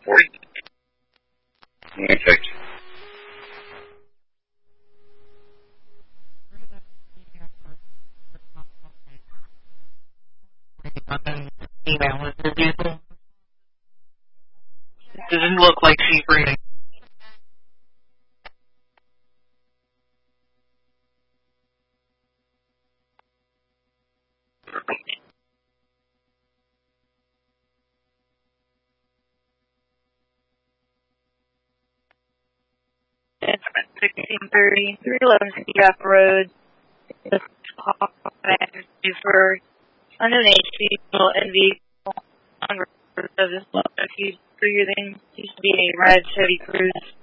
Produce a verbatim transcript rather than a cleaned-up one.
Perfect. Email is the vehicle. It doesn't look like she's reading. It's sixteen thirty, three eleven Seagrass Road. This is for unknown H P and vehicle on road of this low. If you for your thing, used to be a red Chevy Cruze.